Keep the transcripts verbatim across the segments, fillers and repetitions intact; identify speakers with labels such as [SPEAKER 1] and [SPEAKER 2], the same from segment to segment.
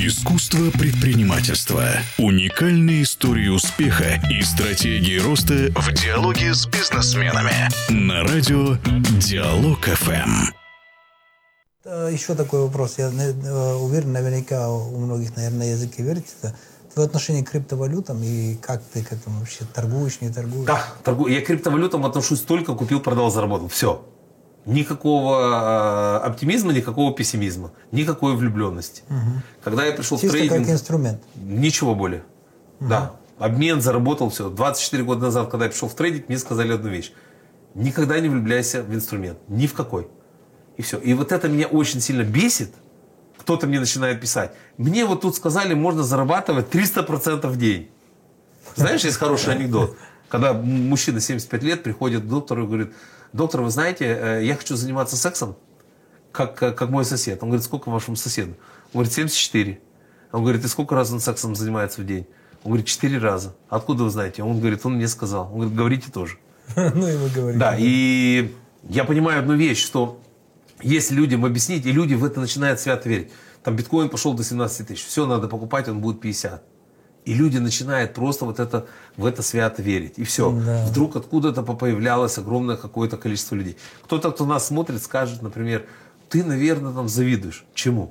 [SPEAKER 1] Искусство предпринимательства. Уникальные истории успеха и стратегии роста в диалоге с бизнесменами. На радио Диалог эф эм.
[SPEAKER 2] Еще такой вопрос. Я уверен, наверняка у многих, наверное, языке вертится. Твое отношение к криптовалютам и как ты к этому вообще торгуешь, не торгуешь?
[SPEAKER 3] Да, торгую. Я к криптовалютам отношусь только купил, продал, заработал. Все. Никакого оптимизма, никакого пессимизма, никакой влюбленности. Угу. Когда я пришел
[SPEAKER 2] Чисто
[SPEAKER 3] в трейдинг...
[SPEAKER 2] как инструмент?
[SPEAKER 3] Ничего более. Угу. Да. Обмен, заработал, все. двадцать четыре года назад, когда я пришел в трейдинг, мне сказали одну вещь. Никогда не влюбляйся в инструмент. Ни в какой. И все. И вот это меня очень сильно бесит. Кто-то мне начинает писать. Мне вот тут сказали, можно зарабатывать триста процентов в день. Знаешь, есть хороший анекдот. Когда мужчина семьдесят пять лет приходит к доктору и говорит: доктор, вы знаете, я хочу заниматься сексом, как, как мой сосед. Он говорит: сколько вашему соседу? Он говорит: семьдесят четыре. Он говорит: и сколько раз он сексом занимается в день? Он говорит: четыре раза. Откуда вы знаете? Он говорит: он мне сказал. Он говорит: говорите тоже.
[SPEAKER 2] Ну и вы говорите.
[SPEAKER 3] Да, и я понимаю одну вещь, что если людям объяснить, и люди в это начинают свято верить. Там биткоин пошел до семнадцати тысяч. Все надо покупать, он будет пятьдесят. И люди начинают просто вот это, в это свято верить. И все. Да. Вдруг откуда-то появлялось огромное какое-то количество людей. Кто-то, кто нас смотрит, скажет, например: ты, наверное, там завидуешь. Чему?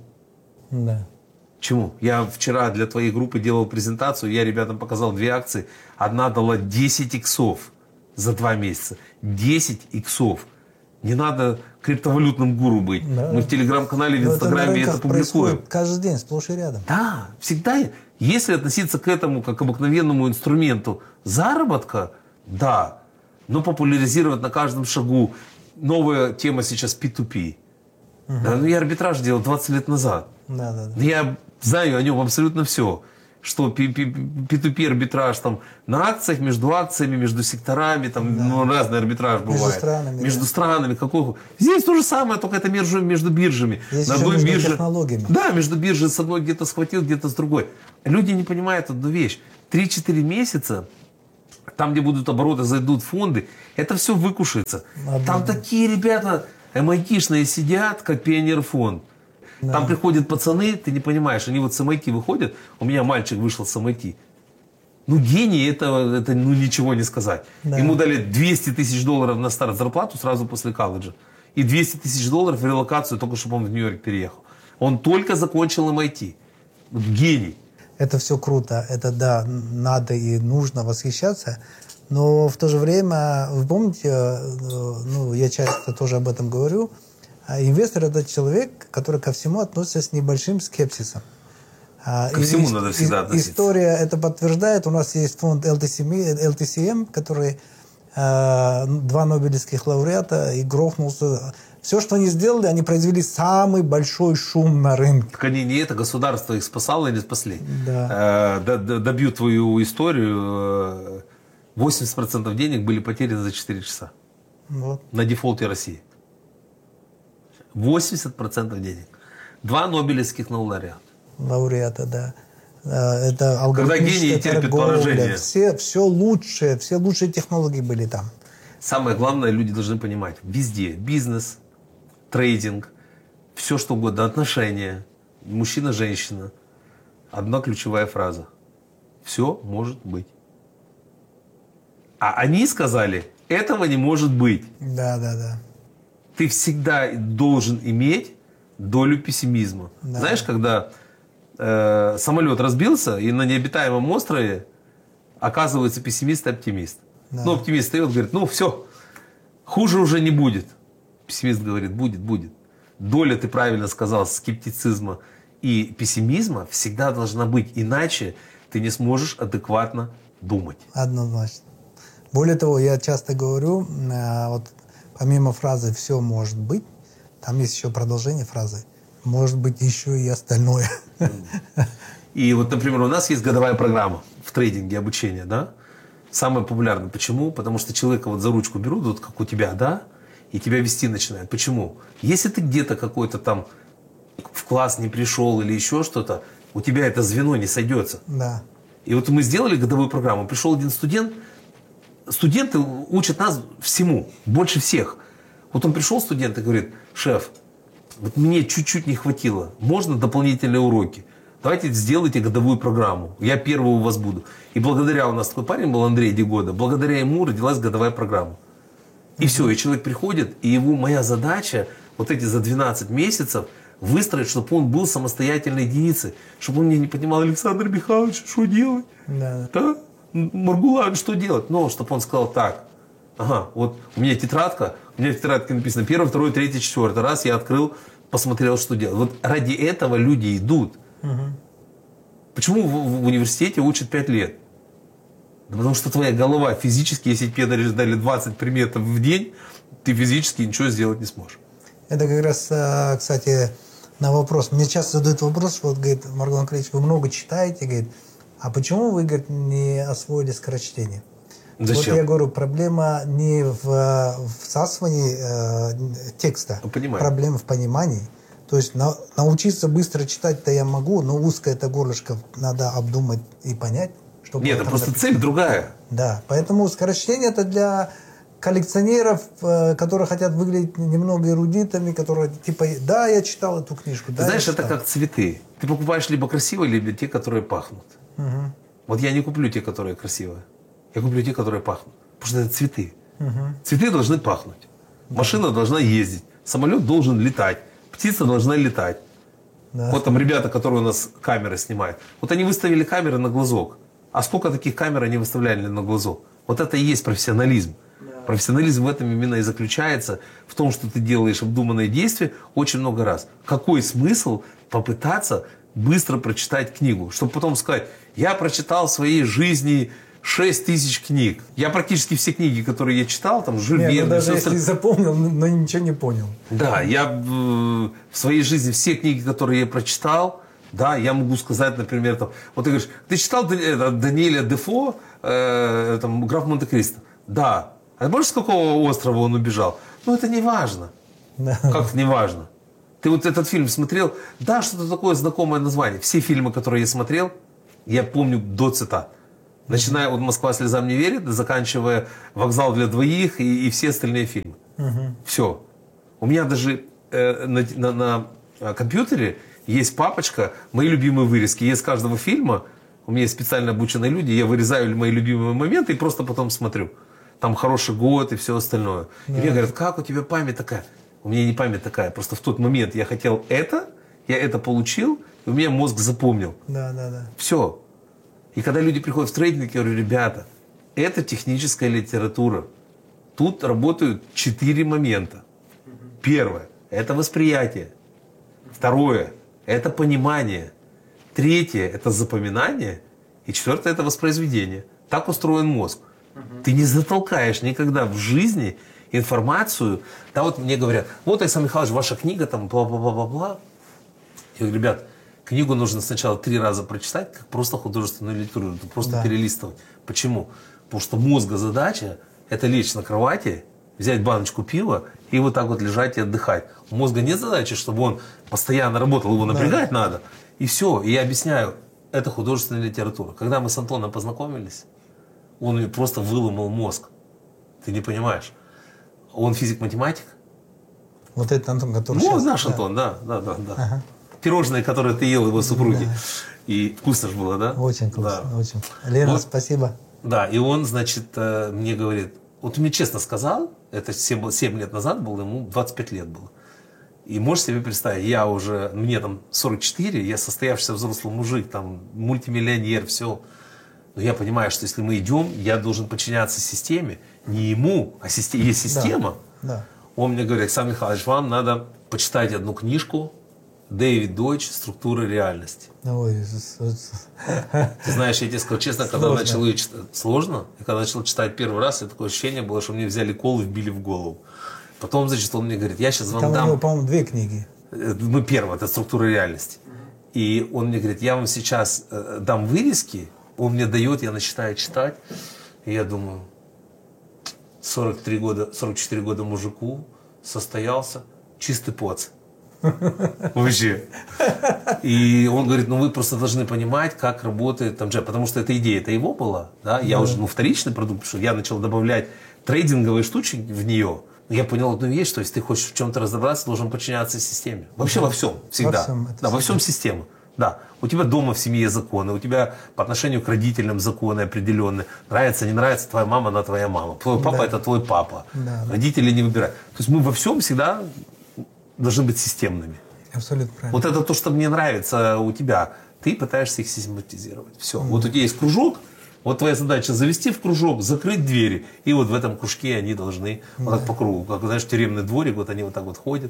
[SPEAKER 2] Да.
[SPEAKER 3] Чему? Я вчера для твоей группы делал презентацию, я ребятам показал две акции. Одна дала десять иксов за два месяца. десять иксов. Не надо криптовалютным гуру быть. Да. Мы в телеграм-канале, в инстаграме это, это публикуем.
[SPEAKER 2] Каждый день, сплошь и рядом.
[SPEAKER 3] Да, всегда. Если относиться к этому как к обыкновенному инструменту заработка, да. Но популяризировать на каждом шагу. Новая тема сейчас пи ту пи. Угу. Да, ну, я арбитраж делал двадцать лет назад.
[SPEAKER 2] Да, да, да.
[SPEAKER 3] Я знаю о нем абсолютно все. Что пи ту пи арбитраж там на акциях, между акциями, между секторами, там, да. Ну, разный арбитраж бывает.
[SPEAKER 2] Между странами.
[SPEAKER 3] Между
[SPEAKER 2] да.
[SPEAKER 3] странами. Какого? Здесь то же самое, только это между, между биржами.
[SPEAKER 2] Здесь
[SPEAKER 3] на
[SPEAKER 2] еще
[SPEAKER 3] одной
[SPEAKER 2] между
[SPEAKER 3] бирже,
[SPEAKER 2] технологиями.
[SPEAKER 3] Да, между биржей с одной где-то схватил, где-то с другой. Люди не понимают одну вещь. три-четыре месяца, там, где будут обороты, зайдут фонды, это все выкушается. А, там да. Такие ребята эм ай ти-шные сидят, как Пионерфонд. Да. Там приходят пацаны, ты не понимаешь, они вот с эм ай ти выходят. У меня мальчик вышел с эм ай ти. Ну, гений, это, это ну, ничего не сказать. Да. Ему дали двести тысяч долларов на старт зарплату сразу после колледжа. И двести тысяч долларов в релокацию, только чтобы он в Нью-Йорк переехал. Он только закончил эм ай ти. Вот гений.
[SPEAKER 2] Это все круто. Это, да, надо и нужно восхищаться. Но в то же время, вы помните, ну, я часто тоже об этом говорю, инвестор – это человек, который ко всему относится с небольшим скепсисом.
[SPEAKER 3] Ко всему и, надо всегда относиться.
[SPEAKER 2] История это подтверждает. У нас есть фонд эл ти си эм, который э, два нобелевских лауреата и грохнулся. Все, что они сделали, они произвели самый большой шум на рынке.
[SPEAKER 3] Так они не это, государство их спасало или спасли.
[SPEAKER 2] Да.
[SPEAKER 3] Э, добью твою историю. восемьдесят процентов денег были потеряны за четыре часа.
[SPEAKER 2] Вот.
[SPEAKER 3] На дефолте России. восемьдесят процентов денег. Два нобелевских лауреата.
[SPEAKER 2] Лауреата, да. Это
[SPEAKER 3] алгоритмическая торговля.
[SPEAKER 2] Все, все лучшее, все лучшие технологии были там.
[SPEAKER 3] Самое главное, люди должны понимать. Везде. Бизнес, трейдинг, все что угодно, отношения, мужчина-женщина. Одна ключевая фраза. Все может быть. А они сказали, этого не может быть.
[SPEAKER 2] Да, да, да.
[SPEAKER 3] Ты всегда должен иметь долю пессимизма. Да. Знаешь, когда э, самолет разбился, и на необитаемом острове оказывается пессимист и оптимист. Да. Ну, оптимист стоит, говорит: ну, все, хуже уже не будет. Пессимист говорит: будет, будет. Доля, ты правильно сказал, скептицизма и пессимизма всегда должна быть. Иначе ты не сможешь адекватно думать.
[SPEAKER 2] Однозначно. Более того, я часто говорю, вот помимо фразы «все может быть», там есть еще продолжение фразы «может быть еще и остальное».
[SPEAKER 3] И вот, например, у нас есть годовая программа в трейдинге обучения, да? Самая популярная. Почему? Потому что человека вот за ручку берут, вот как у тебя, да? И тебя вести начинают. Почему? Если ты где-то какой-то там в класс не пришел или еще что-то, у тебя это звено не сойдется.
[SPEAKER 2] Да.
[SPEAKER 3] И вот мы сделали годовую программу. Пришел один студент. Студенты учат нас всему, больше всех. Вот он пришел, студент, и говорит: шеф, вот мне чуть-чуть не хватило, можно дополнительные уроки? давайте сделайте годовую программу. Я первый у вас буду. И благодаря, у нас такой парень был, Андрей Дегода, благодаря ему родилась годовая программа. И mm-hmm. все, и человек приходит, и его моя задача вот эти за двенадцать месяцев выстроить, чтобы он был самостоятельной единицей. Чтобы он мне не понимал: Александр Михайлович, что делать? Да. Да? Маргулан, что делать? Но чтобы он сказал: так, ага, вот у меня тетрадка, у меня в тетрадке написано первый, второй, третий, четвертый раз я открыл, посмотрел, что делать. Вот ради этого люди идут. Угу. Почему в, в университете учат пять лет? Да потому что твоя голова физически, если тебе дали двадцать предметов в день, ты физически ничего сделать не сможешь.
[SPEAKER 2] Это как раз, кстати, на вопрос. Мне часто задают вопрос, вот, говорит, Маргулан Калиевич, вы много читаете, говорит, а почему вы, говорит, не освоили скорочтение?
[SPEAKER 3] Зачем?
[SPEAKER 2] Вот я говорю, проблема не в всасывании э, текста, проблема в понимании. То есть на, научиться быстро читать-то я могу, но узкое это горлышко надо обдумать и понять. Чтобы
[SPEAKER 3] Нет, это просто написано. Цель другая.
[SPEAKER 2] Да, поэтому скорочтение это для коллекционеров, э, которые хотят выглядеть немного эрудитами, которые типа, да, я читал эту книжку. Да,
[SPEAKER 3] знаешь, это как цветы. Ты покупаешь либо красивые, либо те, которые пахнут. Угу. Вот я не куплю те, которые красивые. Я куплю те, которые пахнут. Потому что это цветы. Угу. Цветы должны пахнуть. Да. Машина должна ездить. Самолет должен летать. Птица должна летать. Да. Вот там ребята, которые у нас камеры снимают. Вот они выставили камеры на глазок. А сколько таких камер они выставляли на глазок? Вот это и есть профессионализм. Да. Профессионализм в этом именно и заключается. В том, что ты делаешь обдуманные действия очень много раз. Какой смысл попытаться быстро прочитать книгу? Чтобы потом сказать: я прочитал в своей жизни шесть тысяч книг. Я практически все книги, которые я читал, там, Жюль Верн.
[SPEAKER 2] Ну, даже если запомнил, но ничего не понял.
[SPEAKER 3] Да, я э, в своей жизни все книги, которые я прочитал, да, я могу сказать, например, там, вот ты говоришь, ты читал Даниэля Дефо, э, там, «Граф Монте-Кристо»? Да. А можешь, с какого острова он убежал? Ну, это не важно. Да. Как не важно? Ты вот этот фильм смотрел? Да, что-то такое знакомое название. Все фильмы, которые я смотрел, я помню до цитат. Начиная от «Москва слезам не верит», заканчивая «Вокзал для двоих» и, и все остальные фильмы. Угу. Все. У меня даже э, на, на, на компьютере есть папочка «Мои любимые вырезки». Есть каждого фильма, у меня есть специально обученные люди, я вырезаю мои любимые моменты и просто потом смотрю. Там хороший год и все остальное. Да. И мне говорят: как у тебя память такая? У меня не память такая, просто в тот момент я хотел это, я это получил, и у меня мозг запомнил.
[SPEAKER 2] Да, да, да.
[SPEAKER 3] Все. И когда люди приходят в трейдинг, я говорю: ребята, это техническая литература. Тут работают четыре момента. Первое – это восприятие. Второе – это понимание. Третье – это запоминание. И четвертое – это воспроизведение. Так устроен мозг. Ты не затолкаешь никогда в жизни информацию. Да, вот мне говорят: вот, Александр Михайлович, ваша книга, там, бла-бла-бла-бла. Я говорю: ребят, книгу нужно сначала три раза прочитать, как просто художественную литературу, просто да. перелистывать. Почему? Потому что мозга задача – это лечь на кровати, взять баночку пива и вот так вот лежать и отдыхать. У мозга нет задачи, чтобы он постоянно работал, его напрягать да. надо. И все. И я объясняю, это художественная литература. Когда мы с Антоном познакомились, он мне просто выломал мозг. Ты не понимаешь. Он физик-математик.
[SPEAKER 2] Вот этот Антон, который
[SPEAKER 3] Ну,
[SPEAKER 2] сейчас...
[SPEAKER 3] наш
[SPEAKER 2] да.
[SPEAKER 3] Антон, да, да, да. да. Ага. Пирожные, которые ты ел его супруги. Да. И вкусно же было, да?
[SPEAKER 2] Очень вкусно,
[SPEAKER 3] да.
[SPEAKER 2] очень. Лена, вот. Спасибо.
[SPEAKER 3] Да, и он, значит, мне говорит, вот мне честно сказал, это семь лет назад было, ему двадцать пять лет было. И можешь себе представить, я уже, мне там сорок четыре, я состоявшийся взрослый мужик, там, мультимиллионер, все. Но я понимаю, что если мы идем, я должен подчиняться системе. Не ему, а системе. Есть система.
[SPEAKER 2] Да, да.
[SPEAKER 3] Он мне говорит: Александр Михайлович, вам надо почитать одну книжку Дэвид Дойч «Структура реальности».
[SPEAKER 2] Ой,
[SPEAKER 3] ты знаешь, я тебе скажу честно, когда сложно. начал ее читать, сложно, и когда начал читать первый раз, и такое ощущение было, что мне взяли кол и вбили в голову. Потом, значит, он мне говорит: я сейчас вам
[SPEAKER 2] Там
[SPEAKER 3] дам...
[SPEAKER 2] у него, по-моему, две книги.
[SPEAKER 3] Ну, первая, это «Структура реальности». И он мне говорит: я вам сейчас э, дам вырезки, он мне дает, я начинаю читать, и я думаю, сорок три года, сорок четыре года мужику, состоялся, чистый поц. Вообще. И он говорит: ну вы просто должны понимать, как работает там джеб, потому что эта идея, это его была, да, я уже, ну, вторичный продукт, потому что я начал добавлять трейдинговые штучки в нее. Я понял одну вещь, что если ты хочешь в чем-то разобраться, должен подчиняться системе. Вообще во всем, всегда. Во всем, да, во всем система. Да, у тебя дома в семье законы, у тебя по отношению к родителям законы определенные. Нравится, не нравится, твоя мама, она твоя мама. Твой папа, да. это твой папа. Да, Родители да. не выбирают. То есть мы во всем всегда должны быть системными.
[SPEAKER 2] Абсолютно правильно.
[SPEAKER 3] Вот это то, что мне нравится у тебя. Ты пытаешься их систематизировать. Все. Mm. Вот у тебя есть кружок. Вот твоя задача завести в кружок, закрыть двери. И вот в этом кружке они должны mm. вот так по кругу. Как, знаешь, тюремный дворик, вот они вот так вот ходят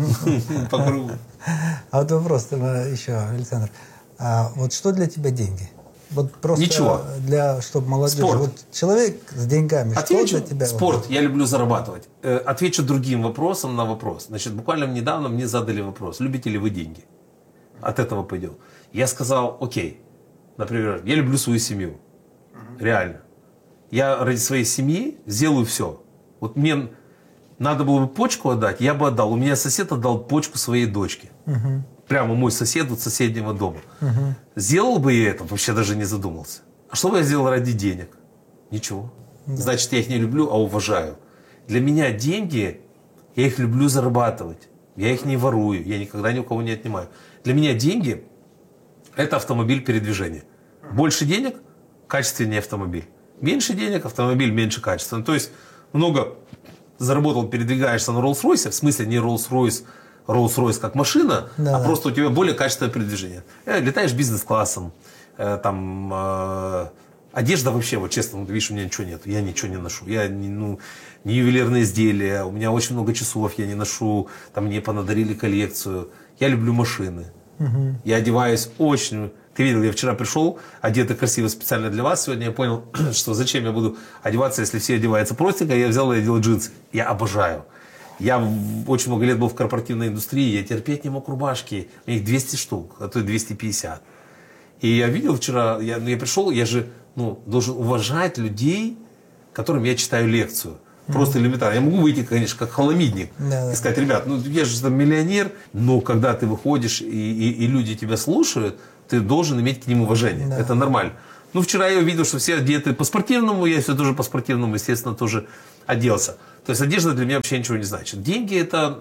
[SPEAKER 3] по кругу.
[SPEAKER 2] А вот вопрос еще, Александр. Вот что для тебя деньги? Вот просто
[SPEAKER 3] Ничего.
[SPEAKER 2] Для, чтобы молодежь...
[SPEAKER 3] Спорт.
[SPEAKER 2] Вот человек с деньгами,
[SPEAKER 3] Отвечу,
[SPEAKER 2] что для тебя?
[SPEAKER 3] Спорт. Я люблю зарабатывать. Отвечу другим вопросом на вопрос. Значит, буквально недавно мне задали вопрос. Любите ли вы деньги? От этого пойдем. Я сказал, окей. Например, я люблю свою семью. Реально. Я ради своей семьи сделаю все. Вот мне надо было бы почку отдать, я бы отдал. У меня сосед отдал почку своей дочке. Угу. Прямо мой сосед от соседнего дома. Угу. Сделал бы я это, вообще даже не задумался. А что бы я сделал ради денег? Ничего. Да. Значит, я их не люблю, а уважаю. Для меня деньги, я их люблю зарабатывать. Я их не ворую, я никогда ни у кого не отнимаю. Для меня деньги – это автомобиль передвижения. Больше денег – качественнее автомобиль. Меньше денег – автомобиль меньше качественный. То есть много заработал, передвигаешься на Rolls-Royce, в смысле не Rolls-Royce, Rolls-Royce как машина, да, а да. просто у тебя более качественное передвижение. Э, летаешь бизнес-классом, э, там, э, одежда вообще, вот честно, вот, видишь, у меня ничего нет, я ничего не ношу, я не, ну, не ювелирные изделия, у меня очень много часов я не ношу, там мне понадарили коллекцию, я люблю машины, угу. я одеваюсь очень... Ты видел, я вчера пришел, одетый красиво специально для вас. Сегодня я понял, что зачем я буду одеваться, если все одеваются простенько. Я взял и одел джинсы. Я обожаю. Я очень много лет был в корпоративной индустрии. Я терпеть не мог рубашки. У меня их двести штук, а то и двести пятьдесят. И я видел вчера, я, ну, я пришел, я же ну, должен уважать людей, которым я читаю лекцию. Просто элементарно. Я могу выйти, конечно, как холомидник да, и сказать, да. ребят, ну я же там миллионер, но когда ты выходишь и, и, и люди тебя слушают, ты должен иметь к ним уважение. Да. Это нормально. Ну, вчера я увидел, что все одеты по-спортивному, я все тоже по-спортивному, естественно, тоже оделся. То есть одежда для меня вообще ничего не значит. Деньги – это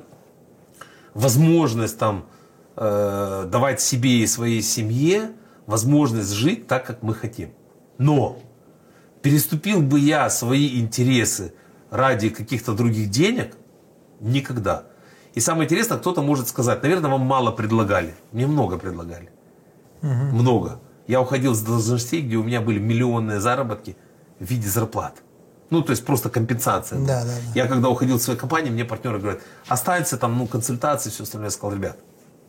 [SPEAKER 3] возможность там, э, давать себе и своей семье возможность жить так, как мы хотим. Но переступил бы я свои интересы ради каких-то других денег? Никогда. И самое интересное, кто-то может сказать, наверное, вам мало предлагали. Мне много предлагали. Угу. Много. Я уходил с должностей, где у меня были миллионные заработки в виде зарплат. Ну, то есть просто компенсация.
[SPEAKER 2] Да, да, да.
[SPEAKER 3] Я когда уходил в свою компанию, мне партнеры говорят, останется там, ну, консультации, все остальное. Я сказал, ребят,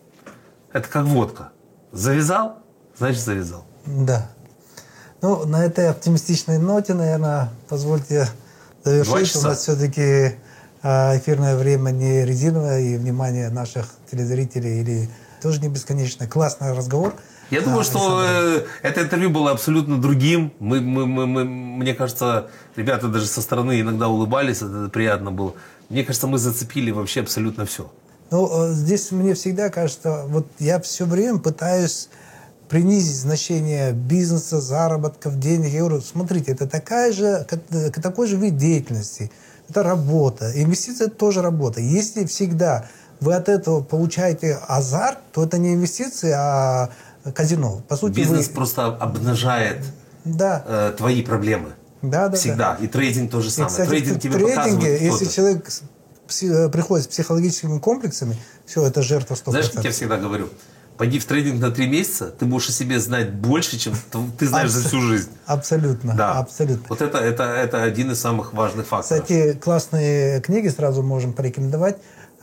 [SPEAKER 3] это как водка. Завязал, значит завязал.
[SPEAKER 2] Да. Ну, на этой оптимистичной ноте, наверное, позвольте завершить. У нас все-таки эфирное время не резиновое, и внимание наших телезрителей или тоже не бесконечное. Классный разговор.
[SPEAKER 3] Я думаю, что э, это интервью было абсолютно другим. Мы, мы, мы, мы, мне кажется, ребята даже со стороны иногда улыбались, это приятно было. Мне кажется, мы зацепили вообще абсолютно все.
[SPEAKER 2] Ну, здесь мне всегда кажется, вот я все время пытаюсь принизить значение бизнеса, заработков, денег. Я говорю, смотрите, это такая же, такой же вид деятельности. Это работа. Инвестиция – это тоже работа. Если всегда вы от этого получаете азарт, то это не инвестиции, а казино. По сути,
[SPEAKER 3] бизнес
[SPEAKER 2] вы...
[SPEAKER 3] просто обнажает
[SPEAKER 2] да.
[SPEAKER 3] э, твои проблемы.
[SPEAKER 2] Да, да,
[SPEAKER 3] всегда.
[SPEAKER 2] Да.
[SPEAKER 3] И трейдинг то же самое.
[SPEAKER 2] И, кстати,
[SPEAKER 3] трейдинг тебе
[SPEAKER 2] трейдинге,
[SPEAKER 3] показывает
[SPEAKER 2] если
[SPEAKER 3] кто-то.
[SPEAKER 2] человек приходит с психологическими комплексами, все, это жертва сто процентов.
[SPEAKER 3] Знаешь, как я всегда говорю? Пойди в трейдинг на три месяца, ты будешь о себе знать больше, чем ты знаешь Абс... за всю жизнь.
[SPEAKER 2] Абсолютно.
[SPEAKER 3] Да.
[SPEAKER 2] Абсолютно.
[SPEAKER 3] Вот это, это, это один из самых важных факторов.
[SPEAKER 2] Кстати, классные книги сразу можем порекомендовать.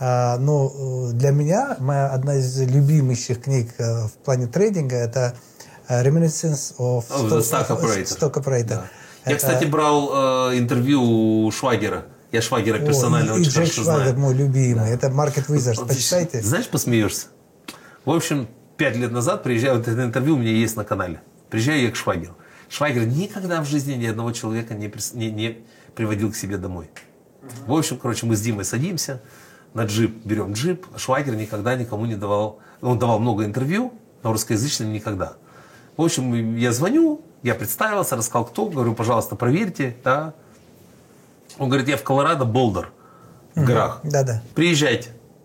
[SPEAKER 2] Но для меня моя одна из любимейших книг в плане трейдинга это Reminiscence of
[SPEAKER 3] oh,
[SPEAKER 2] Stock,
[SPEAKER 3] Stock Operator.
[SPEAKER 2] Stock Operator.
[SPEAKER 3] Да.
[SPEAKER 2] Это...
[SPEAKER 3] Я, кстати, брал э, интервью у Швагера. Я Швагера персонально
[SPEAKER 2] О, и,
[SPEAKER 3] очень
[SPEAKER 2] и Джек
[SPEAKER 3] хорошо
[SPEAKER 2] Швагер,
[SPEAKER 3] знаю.
[SPEAKER 2] мой любимый.
[SPEAKER 3] Да.
[SPEAKER 2] Это Market Wizards. Вот, почитайте.
[SPEAKER 3] Знаешь, посмеешься. В общем, пять лет назад приезжаю, вот это интервью у меня есть на канале. Приезжаю я к Швагеру. Швагер никогда в жизни ни одного человека не, не, не приводил к себе домой. В общем, короче, мы с Димой садимся, на джип берем джип. Швагер никогда никому не давал... Он давал много интервью, но русскоязычным никогда. В общем, я звоню, я представился, рассказал, кто. Говорю, пожалуйста, проверьте. Да. Он говорит, я в Колорадо, Болдер, в горах.
[SPEAKER 2] Да-да.
[SPEAKER 3] Приезжайте.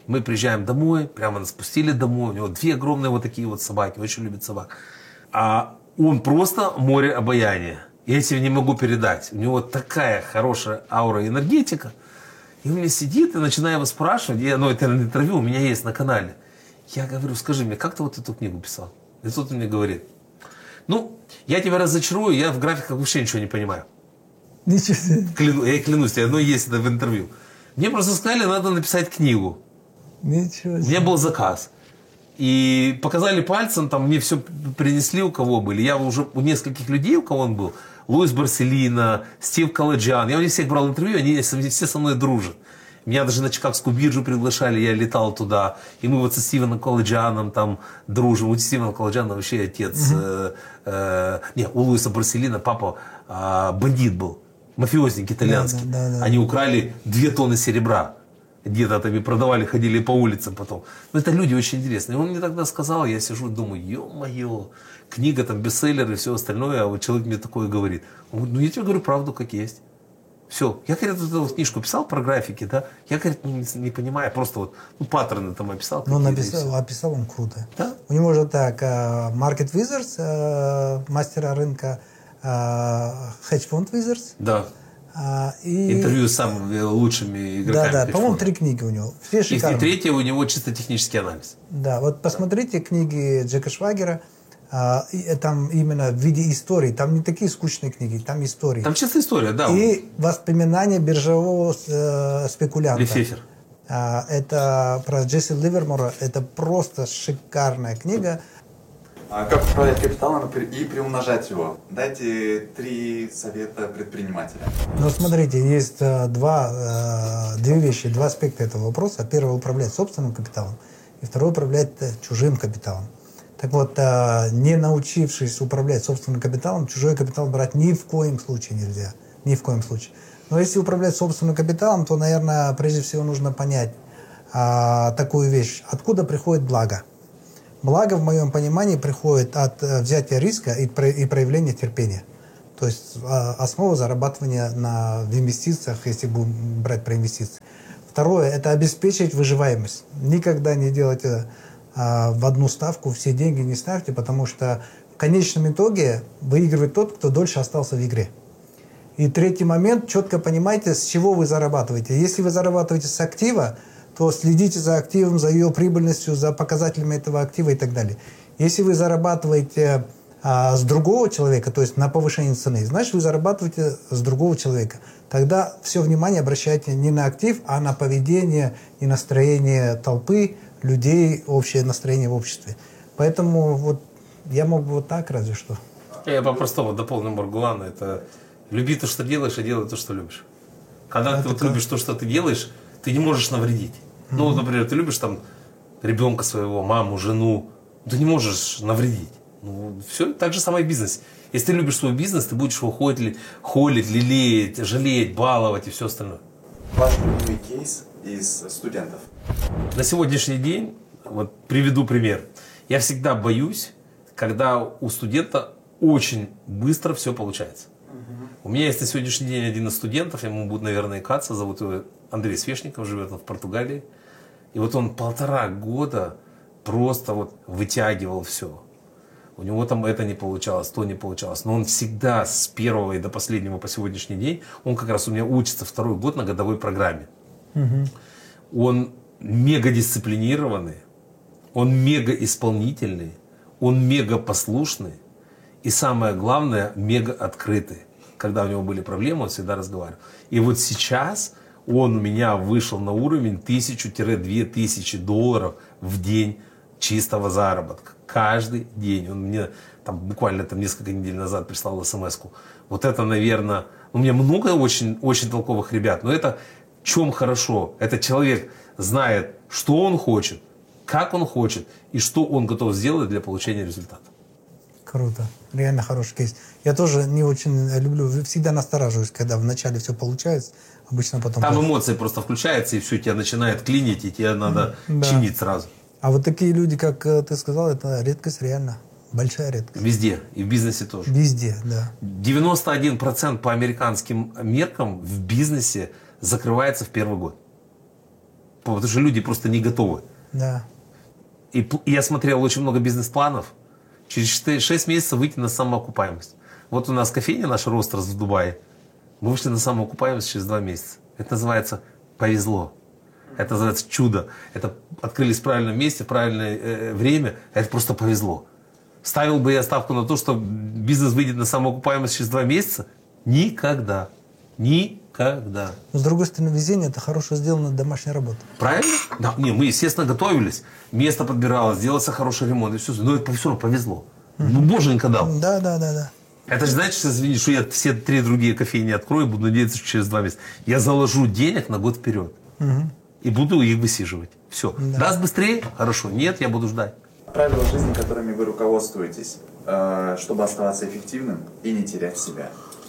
[SPEAKER 3] Мы приезжаем домой, прямо нас пустили домой. У него две огромные вот такие вот собаки, очень любит собак. А он просто море обаяния. Я себе не могу передать. У него такая хорошая аура и энергетика. И он мне сидит, и начинаю его спрашивать. Я, ну, это интервью у меня есть на канале. Я говорю, скажи мне, как ты вот эту книгу писал? И тут он мне говорит, ну, я тебя разочарую, я в графиках вообще ничего не понимаю.
[SPEAKER 2] Ничего себе.
[SPEAKER 3] Кляну, я клянусь тебе, одно есть это в интервью. Мне просто сказали, надо написать книгу.
[SPEAKER 2] Ничего себе.
[SPEAKER 3] У меня был заказ. И показали пальцем, там мне все принесли, у кого были. Я уже у нескольких людей, у кого он был. Луис Барселина, Стив Калладжан. Я у них всех брал интервью, они все со мной дружат. Меня даже на Чикагскую биржу приглашали, я летал туда. И мы вот со Стивеном Калладжаном там дружим. У Стивена Калладжана вообще отец... Mm-hmm. э, э, не, у Луиса Барселина папа э, бандит был. Мафиозник итальянский.
[SPEAKER 2] Да, да, да,
[SPEAKER 3] они
[SPEAKER 2] да.
[SPEAKER 3] украли две тонны серебра. Где-то там и продавали, ходили по улицам потом. Но это люди очень интересные. И он мне тогда сказал, я сижу и думаю, ё-моё, книга, там, бестселлер и все остальное, а вот человек мне такое говорит. Он говорит, ну я тебе говорю правду, как есть. Все. Я, говорит, эту вот книжку писал про графики, да, я, говорит, ну, не, не понимаю, просто вот, ну, паттерны там описал.
[SPEAKER 2] Ну, написал, описал он круто.
[SPEAKER 3] Да?
[SPEAKER 2] У него же так, Market Wizards, мастера рынка, Hedge Fund Wizards.
[SPEAKER 3] Да.
[SPEAKER 2] И...
[SPEAKER 3] Интервью с самыми лучшими игроками.
[SPEAKER 2] Да, да, по-моему, три книги у него. Все шикарные.
[SPEAKER 3] И третье у него чисто технический анализ.
[SPEAKER 2] Да, вот посмотрите да. книги Джека Швагера, а, и, там именно в виде истории. Там не такие скучные книги, там истории.
[SPEAKER 3] Там чисто история, да.
[SPEAKER 2] И воспоминания биржевого э, спекулянта.
[SPEAKER 3] Лефефер.
[SPEAKER 2] А, это про Джесси Ливермора. Это просто шикарная книга.
[SPEAKER 4] А как управлять капиталом и приумножать его? Дайте три совета предпринимателя.
[SPEAKER 2] Ну, смотрите, есть э, два, э, две вещи, два аспекта этого вопроса. Первый – управлять собственным капиталом, и второй – управлять э, чужим капиталом. Так вот, э, не научившись управлять собственным капиталом, чужой капитал брать ни в коем случае нельзя. Ни в коем случае. Но если управлять собственным капиталом, то, наверное, прежде всего нужно понять э, такую вещь. Откуда приходит благо? Благо, в моем понимании, приходит от взятия риска и проявления терпения. То есть основа зарабатывания на, в инвестициях, если будем брать про инвестиции. Второе – это обеспечить выживаемость. Никогда не делайте а, в одну ставку, все деньги не ставьте, потому что в конечном итоге выигрывает тот, кто дольше остался в игре. И третий момент – четко понимайте, с чего вы зарабатываете. Если вы зарабатываете с актива, то следите за активом, за ее прибыльностью, за показателями этого актива и так далее. Если вы зарабатываете а, с другого человека, то есть на повышение цены, значит, вы зарабатываете с другого человека. Тогда все внимание обращайте не на актив, а на поведение и настроение толпы, людей, общее настроение в обществе. Поэтому вот я мог бы вот так разве что.
[SPEAKER 3] Я по-простому дополню Маргулана. Это люби то, что делаешь, и делай то, что любишь. Когда это ты вот любишь то, что ты делаешь, ты не можешь навредить. Mm-hmm. Ну, например, ты любишь там ребенка своего, маму, жену, ты не можешь навредить. Ну, все, так же самое и бизнес. Если ты любишь свой бизнес, ты будешь его холить, холить, лелеять, жалеть, баловать и все остальное.
[SPEAKER 4] Ваш любимый кейс из студентов?
[SPEAKER 3] На сегодняшний день, вот приведу пример. Я всегда боюсь, когда у студента очень быстро все получается. Mm-hmm. У меня есть на сегодняшний день один из студентов, ему будет, наверное, икаться, зовут его Андрей Свешников, живет он в Португалии. И вот он полтора года просто вот вытягивал все. У него там это не получалось, то не получалось. Но он всегда с первого и до последнего по сегодняшний день, он как раз у меня учится второй год на годовой программе. Угу. Он мега дисциплинированный, он мега исполнительный, он мега послушный. И самое главное, мега открытый. Когда у него были проблемы, он всегда разговаривал. И вот сейчас он у меня вышел на уровень тысячу-две тысячи долларов в день чистого заработка. Каждый день. Он мне там, буквально там, несколько недель назад прислал смс-ку. Вот это, наверное... У меня много очень, очень толковых ребят, но это в чем хорошо? Это человек знает, что он хочет, как он хочет и что он готов сделать для получения результата.
[SPEAKER 2] Круто. Реально хороший кейс. Я тоже не очень люблю, всегда настораживаюсь, когда вначале все получается, обычно потом...
[SPEAKER 3] Там эмоции просто включаются, и все, тебя начинает клинить, и тебе надо
[SPEAKER 2] да.
[SPEAKER 3] чинить сразу.
[SPEAKER 2] А вот такие люди, как ты сказал, это редкость реально. Большая редкость.
[SPEAKER 3] Везде. И в бизнесе тоже.
[SPEAKER 2] Везде, да.
[SPEAKER 3] девяносто один процент по американским меркам в бизнесе закрывается в первый год. Потому что люди просто не готовы.
[SPEAKER 2] Да.
[SPEAKER 3] И, и я смотрел очень много бизнес-планов. Через шесть месяцев выйти на самоокупаемость. Вот у нас кофейня наша «Ростерс» в Дубае. Мы вышли на самоокупаемость через два месяца. Это называется «повезло». Это называется чудо. Это открылись в правильном месте, в правильное э, время. Это просто повезло. Ставил бы я ставку на то, что бизнес выйдет на самоокупаемость через два месяца? Никогда. Никогда.
[SPEAKER 2] Но, с другой стороны, везение – это хорошо сделанная домашняя работа.
[SPEAKER 3] Правильно? Да. Не, мы, естественно, готовились. Место подбиралось, сделался хороший ремонт. И все. Но это все равно повезло. Mm-hmm. Ну, боженька дал.
[SPEAKER 2] Да, да, да, да.
[SPEAKER 3] Это же значит, что, извини, что я все три другие кофейни открою, буду надеяться, что через два месяца. Я заложу денег на год вперед. Угу. И буду их высиживать. Все. Да. Даст быстрее? Хорошо. Нет, я буду ждать.
[SPEAKER 4] Правила жизни, которыми вы руководствуетесь, чтобы оставаться эффективным и не терять себя.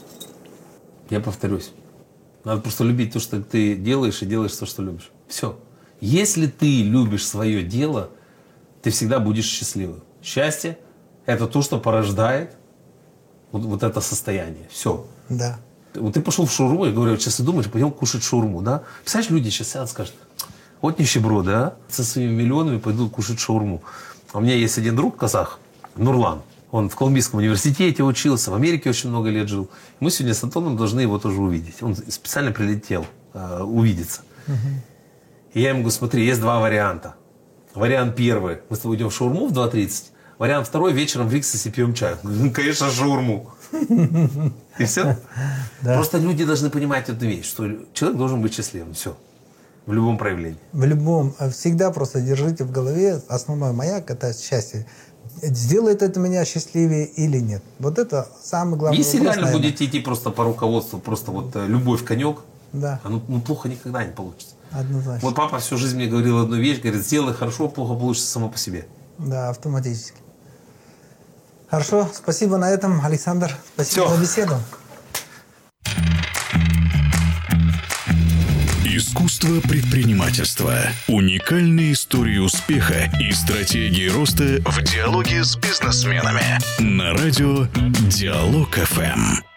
[SPEAKER 3] Я повторюсь. Надо просто любить то, что ты делаешь, и делаешь то, что любишь. Все. Если ты любишь свое дело, ты всегда будешь счастливым. Счастье – это то, что порождает Вот, вот это состояние. Все.
[SPEAKER 2] Да.
[SPEAKER 3] Вот ты пошел в шаурму, я говорю, сейчас ты думаешь, пойдем кушать шаурму, да? Представляешь, люди сейчас сядут и скажут, вот нищеброды, а? Со своими миллионами пойдут кушать шаурму. А у меня есть один друг, казах, Нурлан. Он в Колумбийском университете учился, в Америке очень много лет жил. Мы сегодня с Антоном должны его тоже увидеть. Он специально прилетел э, увидеться. Угу. И я ему говорю, смотри, есть два варианта. Вариант первый, мы с тобой идем в шаурму в два тридцать. Вариант второй, вечером в Риксосе пьем чай. Ну, конечно, шаурму. И все. Да. Просто люди должны понимать эту вещь, что человек должен быть счастливым. Все. В любом проявлении.
[SPEAKER 2] В любом. Всегда просто держите в голове основной маяк – это счастье. Сделает это меня счастливее или нет? Вот это самый главный
[SPEAKER 3] Если
[SPEAKER 2] вопрос. Если
[SPEAKER 3] реально наверное. Будете идти просто по руководству, просто вот любовь конек,
[SPEAKER 2] да.
[SPEAKER 3] оно ну, плохо никогда не получится.
[SPEAKER 2] Однозначно.
[SPEAKER 3] Вот папа всю жизнь мне говорил одну вещь, говорит, сделай хорошо, плохо получится само по себе.
[SPEAKER 2] Да, автоматически. Хорошо, спасибо на этом, Александр. Спасибо
[SPEAKER 3] Все.
[SPEAKER 2] за беседу.
[SPEAKER 1] Искусство предпринимательства. Уникальные истории успеха и стратегии роста в диалоге с бизнесменами. На радио Диалог эф эм.